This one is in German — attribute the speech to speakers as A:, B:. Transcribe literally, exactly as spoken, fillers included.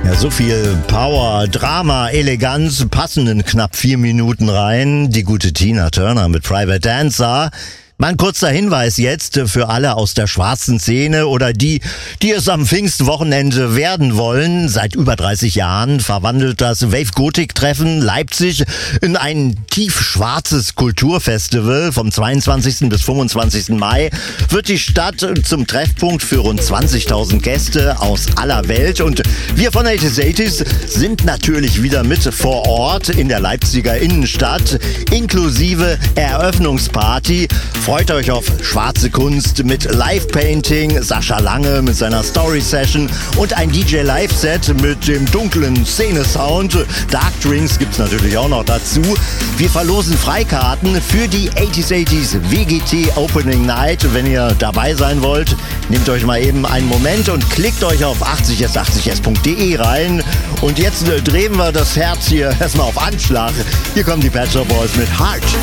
A: Ja, so viel Power, Drama, Eleganz passen in knapp vier Minuten rein. Die gute Tina Turner mit Private Dancer. Mal ein kurzer Hinweis jetzt für alle aus der schwarzen Szene oder die, die es am Pfingstwochenende werden wollen. Seit über dreißig Jahren verwandelt das Wave-Gothic-Treffen Leipzig in ein tiefschwarzes Kulturfestival. Vom zweiundzwanzigsten bis fünfundzwanzigsten Mai wird die Stadt zum Treffpunkt für rund zwanzigtausend Gäste aus aller Welt. Und wir von achtzig achtzig sind natürlich wieder mit vor Ort in der Leipziger Innenstadt, inklusive Eröffnungsparty. Freut euch auf schwarze Kunst mit Live-Painting, Sascha Lange mit seiner Story-Session und ein D J-Live-Set mit dem dunklen Szene-Sound. Dark Drinks gibt's natürlich auch noch dazu. Wir verlosen Freikarten für die achtzig achtzig W G T Opening Night. Wenn ihr dabei sein wollt, nehmt euch mal eben einen Moment und klickt euch auf achtzig s achtzig s punkt de rein. Und jetzt drehen wir das Herz hier erstmal auf Anschlag. Hier kommen die Pet Shop Boys mit Heart.